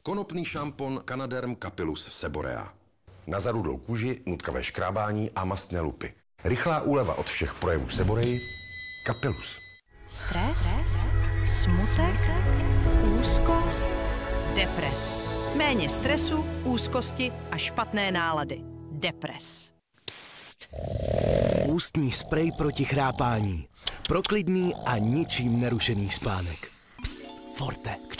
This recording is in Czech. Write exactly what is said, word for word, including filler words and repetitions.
Konopný šampon Canaderm Capillus Seborea. Na zarudlou kůži, nutkavé škrábání a mastné lupy. Rychlá úleva od všech projevů Seboreji. Capillus. Stres, smutek, úzkost, depres. Méně stresu, úzkosti a špatné nálady. Depres. Psst. Ústní sprej proti chrápání. Pro klidný a ničím nerušený spánek. Psst. Forte.